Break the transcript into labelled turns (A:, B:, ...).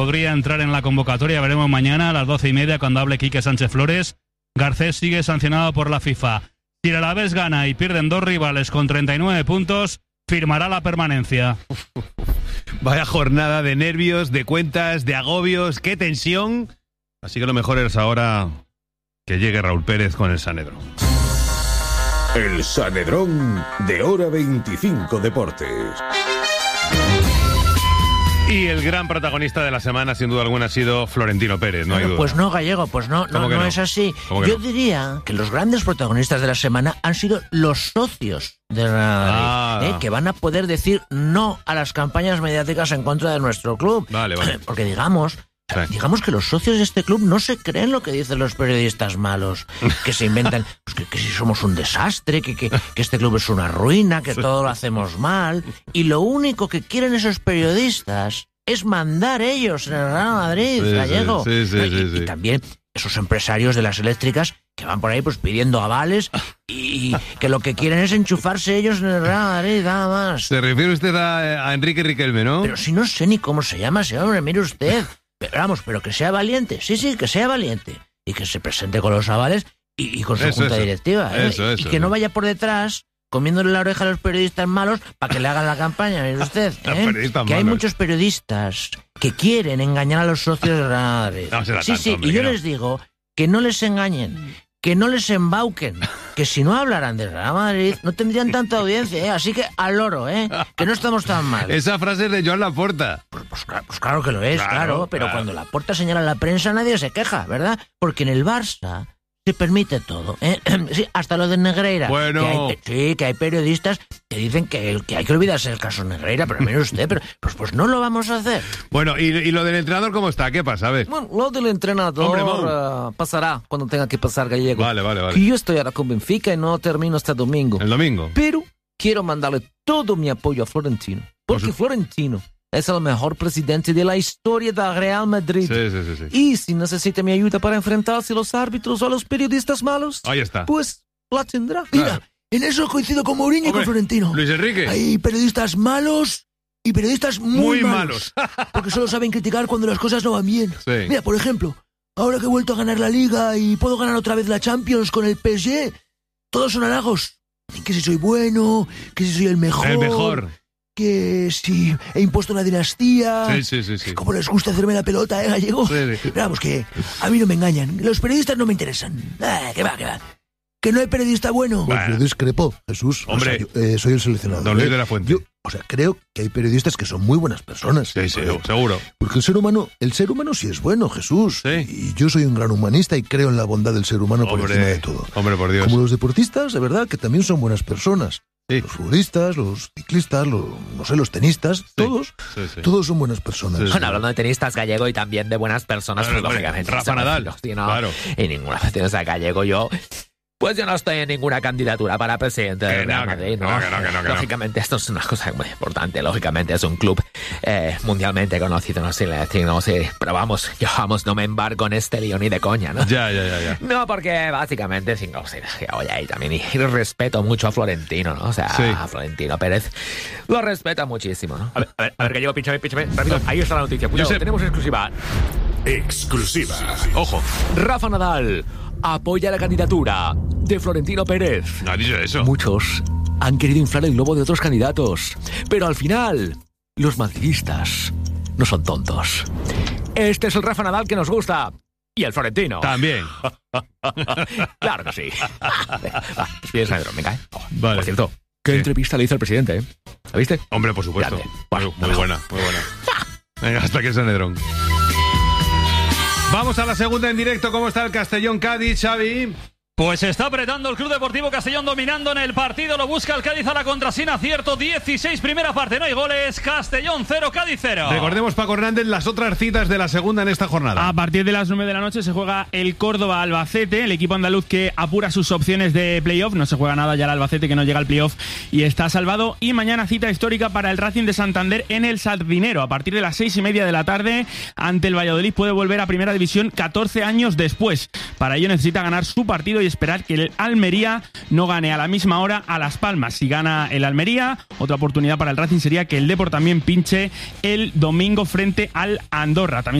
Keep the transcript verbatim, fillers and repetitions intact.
A: podría entrar en la convocatoria, veremos mañana a las doce y media cuando hable Quique Sánchez Flores. Garcés sigue sancionado por la FIFA. Si el Alavés gana y pierden dos rivales con treinta y nueve puntos, firmará la permanencia.
B: Vaya jornada de nervios, de cuentas, de agobios, qué tensión. Así que lo mejor es ahora que llegue Raúl Pérez con el Sanedrón.
C: El Sanedrón de Hora veinticinco Deportes.
B: Y el gran protagonista de la semana, sin duda alguna, ha sido Florentino Pérez, no hay duda.
D: Pues no, Gallego, pues no, no, no,
B: no
D: es así.
B: no?
D: Yo diría que los grandes protagonistas de la semana han sido los socios de Real Madrid,
B: ah.
D: ¿eh? Que van a poder decir no a las campañas mediáticas en contra de nuestro club.
B: Vale, vale.
D: Porque digamos...
B: Sí.
D: Digamos que los socios de este club no se creen lo que dicen los periodistas malos, que se inventan pues que, que si somos un desastre, que, que, que este club es una ruina, que todo lo hacemos mal, y lo único que quieren esos periodistas es mandar ellos en el Real Madrid,
B: sí,
D: Gallego.
B: Sí, sí, sí,
D: y,
B: sí, sí.
D: y también esos empresarios de las eléctricas que van por ahí pues pidiendo avales y que lo que quieren es enchufarse ellos en el Real Madrid, nada más.
B: Se refiere usted a, a Enrique Riquelme, ¿no?
D: Pero si no sé ni cómo se llama ese hombre, mire usted. Pero vamos, pero que sea valiente, sí, sí, que sea valiente. Y que se presente con los avales y, y con su
B: eso,
D: junta
B: eso.
D: directiva. ¿eh?
B: Eso, eso,
D: y que
B: eso.
D: no vaya por detrás comiéndole la oreja a los periodistas malos para que le hagan la campaña, mire usted.
B: Los
D: ¿eh?
B: periodistas
D: Que hay
B: malos.
D: muchos periodistas que quieren engañar a los socios de Real Madrid.
B: No será
D: sí,
B: tanto,
D: sí,
B: hombre,
D: y yo
B: que no.
D: les digo que no les engañen, que no les embauquen, que si no hablaran de Real Madrid no tendrían tanta audiencia, ¿eh? Así que al loro, ¿eh? Que no estamos tan mal.
B: Esa frase es de Joan Laporta.
D: Pues, pues, claro, pues claro que lo es,
B: Claro,
D: claro, pero
B: claro.
D: cuando Laporta señala a la prensa nadie se queja, ¿verdad? Porque en el Barça se permite todo, ¿eh? Sí, hasta lo de Negreira.
B: Bueno.
D: Que hay, sí, que hay periodistas que dicen que, que hay que olvidarse del caso Negreira, pero mire usted, pero pues, pues no lo vamos a hacer.
B: Bueno, ¿y, y lo del entrenador cómo está? ¿Qué pasa? A ver.
E: Bueno, lo del entrenador
B: Hombre, Mau.
E: uh, pasará cuando tenga que pasar, Gallego.
B: Vale, vale, vale.
E: Que yo estoy ahora con Benfica y no termino hasta domingo.
B: El domingo.
E: Pero quiero mandarle todo mi apoyo a Florentino. Porque
B: Por su-
E: Florentino es el mejor presidente de la historia del Real Madrid.
B: Sí, sí, sí, sí.
E: Y si necesita mi ayuda para enfrentarse a los árbitros o a los periodistas malos,
B: Ahí está.
E: pues la tendrá.
D: Mira, en eso coincido con Mourinho y
B: Hombre,
D: con Florentino.
B: Luis Enrique.
D: Hay periodistas malos y periodistas muy,
B: Muy malos.
D: Porque solo saben criticar cuando las cosas no van bien.
B: Sí.
D: Mira, por ejemplo, ahora que he vuelto a ganar la Liga y puedo ganar otra vez la Champions con el P S G, todos son halagos. Que si soy bueno, que si soy el mejor.
B: El mejor.
D: Que si he impuesto una dinastía.
B: Sí, sí, sí, sí.
D: Como les gusta hacerme la pelota, ¿eh, Gallego?
B: Sí, sí.
D: Pero vamos, que a mí no me engañan. Los periodistas no me interesan. Ah, que va, que va. Que no hay periodista bueno.
B: Bueno.
F: Pues yo discrepo, Jesús.
B: Hombre.
F: O sea, yo, eh, soy el seleccionador.
B: Don Luis
F: ¿eh?
B: de la Fuente.
F: Yo, o sea, creo que hay periodistas que son muy buenas personas.
B: Sí, sí,
F: Porque-
B: seguro.
F: Porque el ser humano, el ser humano sí es bueno, Jesús.
B: Sí.
F: Y yo soy un gran humanista y creo en la bondad del ser humano por encima de
B: Hombre,
F: todo.
B: hombre, por Dios.
F: Como los deportistas, de verdad, que también son buenas personas.
B: Sí.
F: Los futbolistas, los ciclistas, los, no sé, los tenistas, todos,
B: Sí, sí.
F: todos son buenas personas.
B: Sí, sí.
E: Bueno, hablando de tenistas, Gallego, y también de buenas personas,
B: Claro,
E: pues,
B: hombre,
E: lógicamente.
B: Rafa
E: se me-
B: Nadal,
E: no, sí, no,
B: claro.
E: Y ninguna cuestión, o sea, Gallego, yo... Pues yo no estoy en ninguna candidatura para presidente
B: Que
E: del
B: no,
E: Real
B: que
E: Madrid,
B: no,
E: ¿no?
B: que no, que no, que no.
E: Lógicamente, esto es una cosa muy importante. Lógicamente, es un club eh, mundialmente conocido, no sé decir, no sé. Pero vamos, yo vamos, no me embarco en este lío ni de coña, ¿no?
B: Ya, ya, ya, ya.
E: No, porque básicamente, sí, no sé, oye, y también y, y respeto mucho a Florentino, ¿no? O sea,
B: Sí.
E: a Florentino Pérez lo respeto muchísimo, ¿no?
G: A ver, a ver, a ver, Gallego, pínchame, pínchame, rápido. Ahí está la noticia. Cuidado,
B: Josep.
G: tenemos exclusiva.
C: Exclusiva.
B: Ojo.
E: Rafa Nadal apoya la candidatura de Florentino Pérez.
B: No ha dicho eso.
E: Muchos han querido inflar el globo de otros candidatos, pero al final, los madridistas no son tontos. Este es el Rafa Nadal que nos gusta. Y el Florentino.
B: También.
E: Claro que sí. Va, piensa de venga, ¿eh?
B: Vale.
E: Por cierto, ¿qué
B: Sí.
E: entrevista le hizo el presidente, eh? ¿La viste?
B: Hombre, por supuesto.
E: Grande.
B: Muy,
E: Bueno,
B: muy
E: no.
B: buena, muy buena. Venga, hasta que el Sanedrón. Vamos a la segunda en directo. ¿Cómo está el Castellón-Cádiz, Xavi?
A: Pues está apretando el Club Deportivo Castellón, dominando en el partido. Lo busca el Cádiz a la contra sin acierto. dieciséis, primera parte, no hay goles. Castellón cero, Cádiz cero.
B: Recordemos, Paco Hernández, las otras citas de la segunda en esta jornada.
H: A partir de las nueve de la noche se juega el Córdoba-Albacete, el equipo andaluz que apura sus opciones de playoff. No se juega nada ya el Albacete, que no llega al playoff y está salvado. Y mañana cita histórica para el Racing de Santander en el Sardinero. A partir de las seis y media de la tarde, ante el Valladolid, puede volver a Primera División catorce años después. Para ello necesita ganar su partido y esperar que el Almería no gane a la misma hora a Las Palmas. Si gana el Almería, otra oportunidad para el Racing sería que el Depor también pinche el domingo frente al Andorra. También